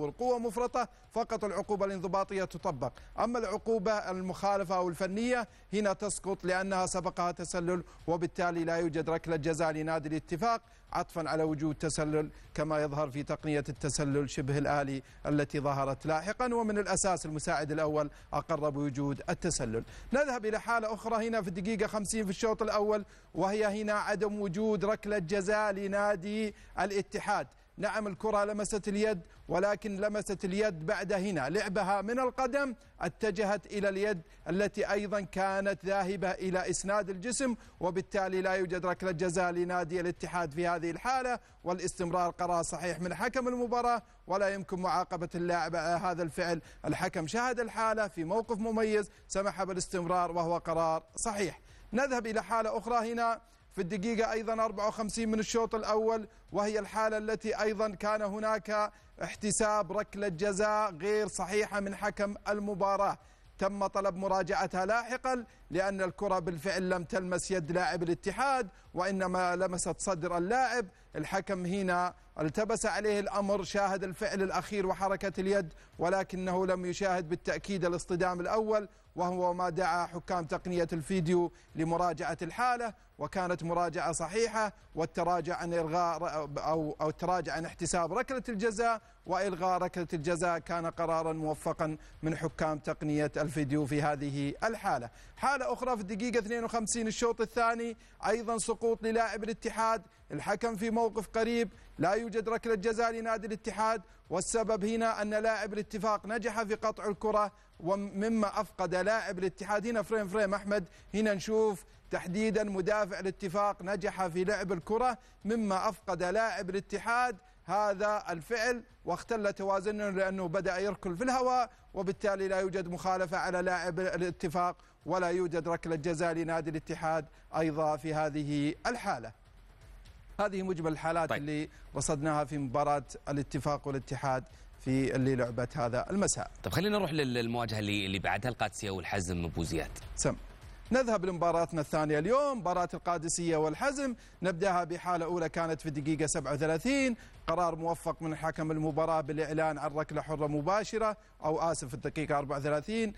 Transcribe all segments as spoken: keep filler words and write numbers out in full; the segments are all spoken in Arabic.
عنصر قوة مفرطة فقط العقوبة الانضباطية تطبق، أما العقوبة المخالفة أو الفنية هنا تسقط لأنها سبقها تسلل، وبالتالي لا يوجد ركلة جزاء لنادي الاتفاق عطفا على وجود تسلل كما يظهر في تقنية التسلل شبه الآلي التي ظهرت لاحقا، ومن الأساس المساعد الأول أقر بوجود التسلل. نذهب إلى حالة أخرى هنا في الدقيقة خمسين في الشوط الأول، وهي هنا عدم وجود ركلة جزاء لنادي الاتحاد. نعم الكرة لمست اليد، ولكن لمست اليد بعد هنا لعبها من القدم اتجهت إلى اليد التي أيضا كانت ذاهبة إلى إسناد الجسم، وبالتالي لا يوجد ركلة جزاء لنادي الاتحاد في هذه الحالة، والاستمرار قرار صحيح من حكم المباراة ولا يمكن معاقبة اللاعب على هذا الفعل. الحكم شاهد الحالة في موقف مميز سمح بالاستمرار وهو قرار صحيح. نذهب إلى حالة أخرى هنا في الدقيقة أيضا أربعة وخمسين من الشوط الأول، وهي الحالة التي أيضا كان هناك احتساب ركلة جزاء غير صحيحة من حكم المباراة، تم طلب مراجعتها لاحقا لأن الكرة بالفعل لم تلمس يد لاعب الاتحاد وإنما لمست صدر اللاعب. الحكم هنا التبس عليه الأمر، شاهد الفعل الأخير وحركة اليد، ولكنه لم يشاهد بالتأكيد الاصطدام الأول، وهو ما دعا حكام تقنية الفيديو لمراجعة الحالة، وكانت مراجعة صحيحة، والتراجع عن إلغاء أو أو التراجع عن احتساب ركلة الجزاء وإلغاء ركلة الجزاء كان قرارا موفقا من حكام تقنية الفيديو في هذه الحالة. حالة أخرى في الدقيقة اثنين وخمسين الشوط الثاني، أيضا سقوط للاعب الاتحاد، الحكم في موقف قريب، لا يوجد ركلة جزاء لنادي الاتحاد، والسبب هنا أن لاعب الاتفاق نجح في قطع الكرة، ومما أفقد لاعب الاتحاد. هنا فريم فريم أحمد، هنا نشوف تحديدا مدافع الاتفاق نجح في لعب الكرة، مما أفقد لاعب الاتحاد هذا الفعل واختل توازنه لأنه بدأ يركل في الهواء، وبالتالي لا يوجد مخالفة على لاعب الاتفاق ولا يوجد ركلة جزاء لنادي الاتحاد أيضا في هذه الحالة. هذه مجمل الحالات طيب. اللي رصدناها في مباراة الاتفاق والاتحاد في اللي لعبت هذا المساء. طيب خلينا نروح للمواجهة اللي اللي بعدها، القادسية والحزم أبو زياد. سم نذهب لمباراتنا الثانية اليوم، مباراة القادسية والحزم. نبدأها بحالة أولى كانت في الدقيقة سبعة وثلاثين، قرار موفق من حكم المباراة بالإعلان عن ركلة حرة مباشرة أو آسف في الدقيقة أربعة وثلاثين،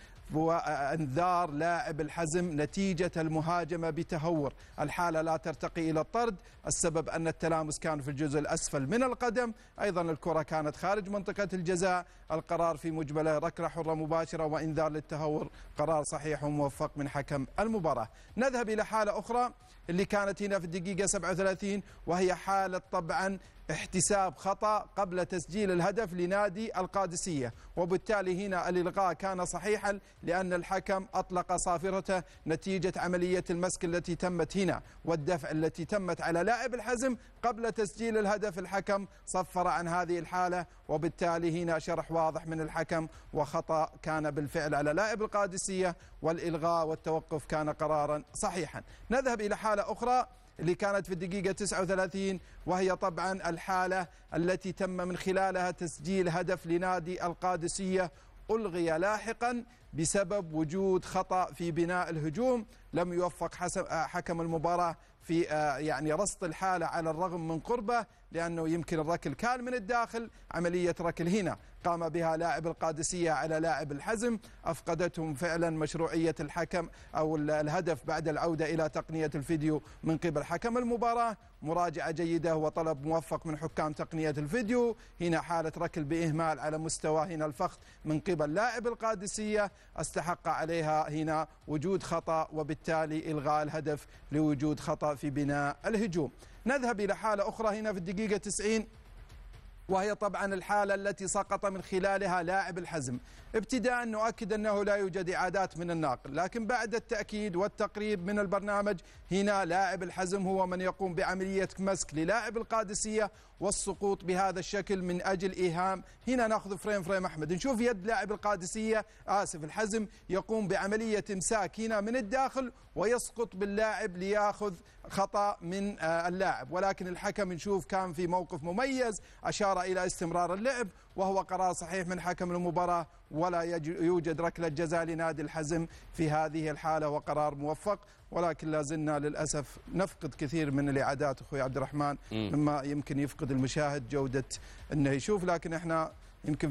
وانذار لاعب الحزم نتيجة المهاجمة بتهور. الحالة لا ترتقي إلى الطرد، السبب أن التلامس كان في الجزء الأسفل من القدم، أيضا الكرة كانت خارج منطقة الجزاء. القرار في مجمله ركلة حرة مباشرة وانذار للتهور، قرار صحيح وموفق من حكم المباراة. نذهب إلى حالة أخرى اللي كانت هنا في الدقيقة سبعة وثلاثين، وهي حالة طبعا احتساب خطأ قبل تسجيل الهدف لنادي القادسية، وبالتالي هنا الإلغاء كان صحيحا لأن الحكم أطلق صافرته نتيجة عملية المسك التي تمت هنا والدفع التي تمت على لاعب الحزم قبل تسجيل الهدف. الحكم صفر عن هذه الحالة، وبالتالي هنا شرح واضح من الحكم وخطأ كان بالفعل على لاعب القادسية، والإلغاء والتوقف كان قرارا صحيحا. نذهب إلى حالة أخرى اللي كانت في الدقيقة تسعة وثلاثين، وهي طبعا الحالة التي تم من خلالها تسجيل هدف لنادي القادسية، ألغي لاحقا بسبب وجود خطأ في بناء الهجوم. لم يوفق حكم المباراة في يعني رصد الحالة على الرغم من قربه، لأنه يمكن الركل كان من الداخل. عملية ركل هنا قام بها لاعب القادسية على لاعب الحزم، أفقدتهم فعلا مشروعية الحكم أو الهدف بعد العودة إلى تقنية الفيديو من قبل حكم المباراة. مراجعة جيدة وطلب موفق من حكام تقنية الفيديو. هنا حالة ركل بإهمال على مستوى هنا الفخذ من قبل لاعب القادسية، استحق عليها هنا وجود خطأ، وبالتالي إلغاء الهدف لوجود خطأ في بناء الهجوم. نذهب إلى حالة أخرى هنا في الدقيقة تسعين، وهي طبعا الحالة التي سقط من خلالها لاعب الحزم. ابتداء نؤكد أنه لا يوجد إعادات من الناقل، لكن بعد التأكيد والتقريب من البرنامج هنا لاعب الحزم هو من يقوم بعملية مسك للاعب القادسية والسقوط بهذا الشكل من أجل إيهام. هنا نأخذ فريم فريم أحمد، نشوف يد لاعب القادسية آسف الحزم يقوم بعملية إمساك هنا من الداخل ويسقط باللاعب ليأخذ خطأ من اللاعب، ولكن الحكم نشوف كان في موقف مميز أشار إلى استمرار اللعب، وهو قرار صحيح من حكم المباراة، ولا يوجد ركلة جزاء لنادي الحزم في هذه الحالة وقرار موفق. ولكن لا زلنا للأسف نفقد كثير من الإعادات أخوي عبد الرحمن، مما يمكن يفقد المشاهد جودة أنه يشوف، لكن احنا يمكن